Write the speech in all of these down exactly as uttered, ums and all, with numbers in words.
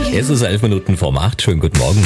Es ist elf Minuten vor acht. Schönen guten Morgen.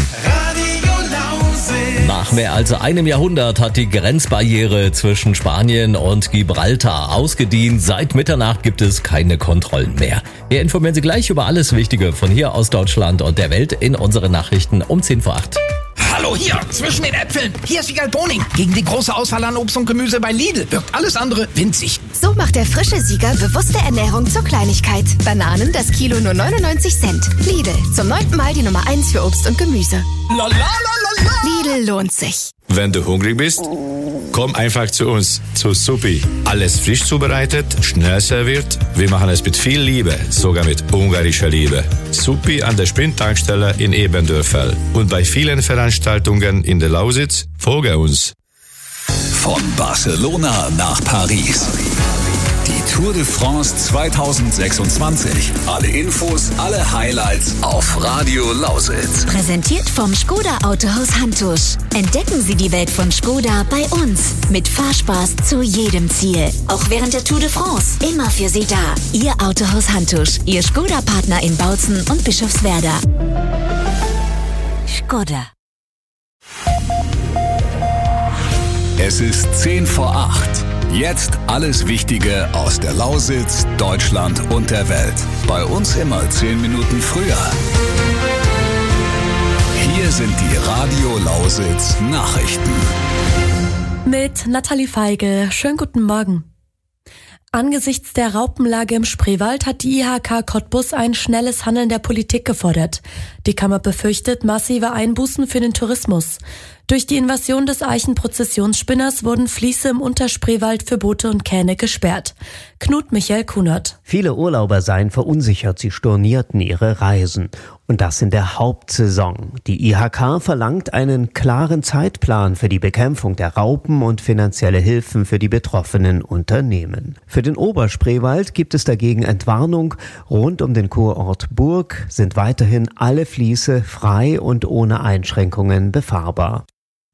Nach mehr als einem Jahrhundert hat die Grenzbarriere zwischen Spanien und Gibraltar ausgedient. Seit Mitternacht gibt es keine Kontrollen mehr. Wir informieren Sie gleich über alles Wichtige von hier aus Deutschland und der Welt in unseren Nachrichten um zehn vor acht. Hallo hier, zwischen den Äpfeln. Hier ist Siegal Boning. Gegen die große Auswahl an Obst und Gemüse bei Lidl wirkt alles andere winzig. So macht der frische Sieger bewusste Ernährung zur Kleinigkeit. Bananen das Kilo nur neunundneunzig Cent. Lidl, zum neunten Mal die Nummer eins für Obst und Gemüse. La, la, la, la, la. Lidl lohnt sich. Wenn du hungrig bist, komm einfach zu uns, zu Suppi. Alles frisch zubereitet, schnell serviert. Wir machen es mit viel Liebe, sogar mit ungarischer Liebe. Suppi an der Sprint-Tankstelle in Ebendörfel. Und bei vielen Veranstaltungen in der Lausitz, folge uns. Von Barcelona nach Paris. Die Tour de France zweitausendsechsundzwanzig. Alle Infos, alle Highlights auf Radio Lausitz. Präsentiert vom Skoda Autohaus Hantusch. Entdecken Sie die Welt von Skoda bei uns. Mit Fahrspaß zu jedem Ziel. Auch während der Tour de France. Immer für Sie da. Ihr Autohaus Hantusch. Ihr Skoda-Partner in Bautzen und Bischofswerda. Skoda. Es ist zehn vor acht. Jetzt alles Wichtige aus der Lausitz, Deutschland und der Welt. Bei uns immer zehn Minuten früher. Hier sind die Radio Lausitz Nachrichten. Mit Nathalie Feige. Schönen guten Morgen. Angesichts der Raupenlage im Spreewald hat die I H K Cottbus ein schnelles Handeln der Politik gefordert. Die Kammer befürchtet massive Einbußen für den Tourismus. Durch die Invasion des Eichenprozessionsspinners wurden Fließe im Unterspreewald für Boote und Kähne gesperrt. Knut Michael Kunert. Viele Urlauber seien verunsichert, sie stornierten ihre Reisen. Und das in der Hauptsaison. Die I H K verlangt einen klaren Zeitplan für die Bekämpfung der Raupen und finanzielle Hilfen für die betroffenen Unternehmen. Für den Oberspreewald gibt es dagegen Entwarnung. Rund um den Kurort Burg sind weiterhin alle Fließe frei und ohne Einschränkungen befahrbar.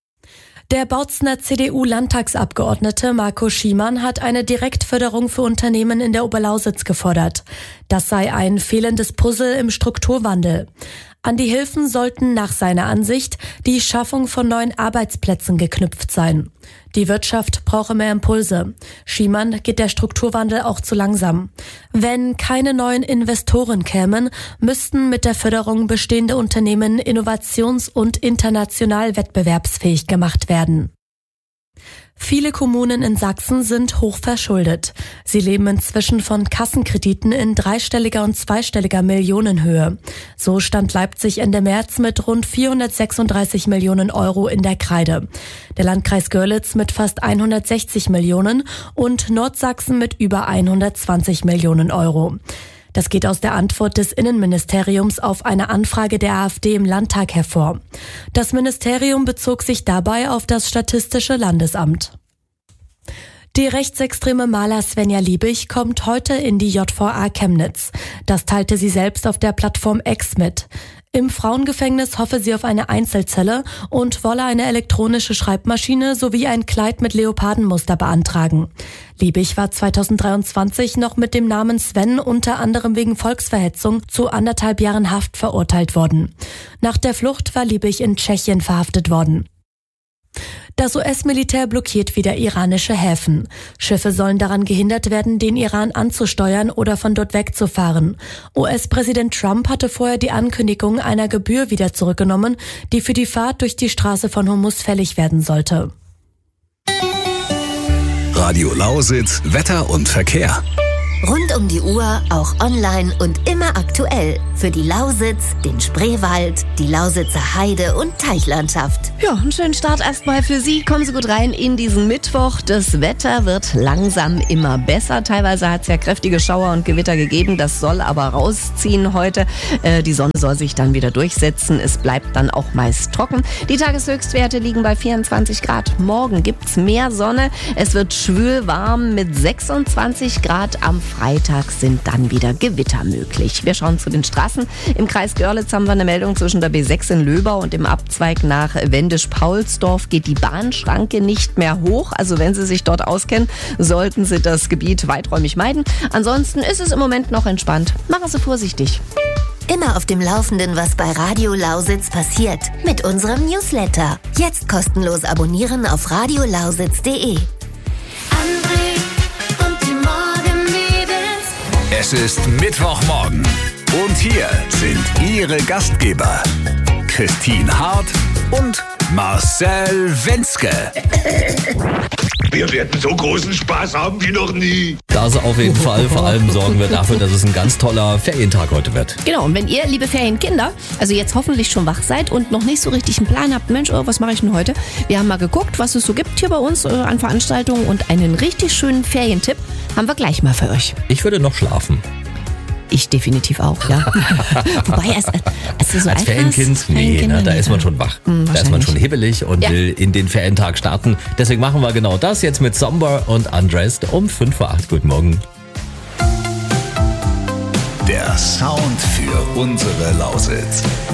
Der Bautzener C D U-Landtagsabgeordnete Marco Schiemann hat eine Direktförderung für Unternehmen in der Oberlausitz gefordert. Das sei ein fehlendes Puzzle im Strukturwandel. An die Hilfen sollten nach seiner Ansicht die Schaffung von neuen Arbeitsplätzen geknüpft sein. Die Wirtschaft brauche mehr Impulse. Schiemann geht der Strukturwandel auch zu langsam. Wenn keine neuen Investoren kämen, müssten mit der Förderung bestehende Unternehmen innovations- und international wettbewerbsfähig gemacht werden. Viele Kommunen in Sachsen sind hoch verschuldet. Sie leben inzwischen von Kassenkrediten in dreistelliger und zweistelliger Millionenhöhe. So stand Leipzig Ende März mit rund vierhundertsechsunddreißig Millionen Euro in der Kreide. Der Landkreis Görlitz mit fast hundertsechzig Millionen und Nordsachsen mit über hundertzwanzig Millionen Euro. Das geht aus der Antwort des Innenministeriums auf eine Anfrage der AfD im Landtag hervor. Das Ministerium bezog sich dabei auf das Statistische Landesamt. Die rechtsextreme Maler Svenja Liebig kommt heute in die J V A Chemnitz. Das teilte sie selbst auf der Plattform X mit. Im Frauengefängnis hoffe sie auf eine Einzelzelle und wolle eine elektronische Schreibmaschine sowie ein Kleid mit Leopardenmuster beantragen. Liebig war zweitausenddreiundzwanzig noch mit dem Namen Sven unter anderem wegen Volksverhetzung zu anderthalb Jahren Haft verurteilt worden. Nach der Flucht war Liebig in Tschechien verhaftet worden. Das U S-Militär blockiert wieder iranische Häfen. Schiffe sollen daran gehindert werden, den Iran anzusteuern oder von dort wegzufahren. U S-Präsident Trump hatte vorher die Ankündigung einer Gebühr wieder zurückgenommen, die für die Fahrt durch die Straße von Hormuz fällig werden sollte. Radio Lausitz, Wetter und Verkehr. Rund um die Uhr, auch online und immer aktuell. Für die Lausitz, den Spreewald, die Lausitzer Heide- und Teichlandschaft. Ja, einen schönen Start erstmal für Sie. Kommen Sie gut rein in diesen Mittwoch. Das Wetter wird langsam immer besser. Teilweise hat es ja kräftige Schauer und Gewitter gegeben. Das soll aber rausziehen heute. Äh, die Sonne soll sich dann wieder durchsetzen. Es bleibt dann auch meist trocken. Die Tageshöchstwerte liegen bei vierundzwanzig Grad. Morgen gibt's mehr Sonne. Es wird schwül warm mit sechsundzwanzig Grad. Am Freitag sind dann wieder Gewitter möglich. Wir schauen zu den Straßen. Im Kreis Görlitz haben wir eine Meldung zwischen der B sechs in Löbau und dem Abzweig nach Wendisch-Paulsdorf geht die Bahnschranke nicht mehr hoch. Also wenn Sie sich dort auskennen, sollten Sie das Gebiet weiträumig meiden. Ansonsten ist es im Moment noch entspannt. Machen Sie vorsichtig. Immer auf dem Laufenden, was bei Radio Lausitz passiert. Mit unserem Newsletter. Jetzt kostenlos abonnieren auf radiolausitz punkt de. André und die Morgenmädels. Es ist Mittwochmorgen und hier sind Ihre Gastgeber Christine Hart und Marcel Wenske. Wir werden so großen Spaß haben wie noch nie. Das auf jeden Fall. Vor allem sorgen wir dafür, dass es ein ganz toller Ferientag heute wird. Genau, und wenn ihr, liebe Ferienkinder, also jetzt hoffentlich schon wach seid und noch nicht so richtig einen Plan habt, Mensch, oh, was mache ich denn heute? Wir haben mal geguckt, was es so gibt hier bei uns äh, an Veranstaltungen und einen richtig schönen Ferientipp haben wir gleich mal für euch. Ich würde noch schlafen. Ich definitiv auch, ja. Wobei, als, als, du so als Ferienkind, nee, ne, da ist man schon wach. Mm, da ist man schon hibbelig und ja. will in den Ferientag starten. Deswegen machen wir genau das jetzt mit Somber und Undressed um fünf vor acht. Guten Morgen. Der Sound für unsere Lausitz.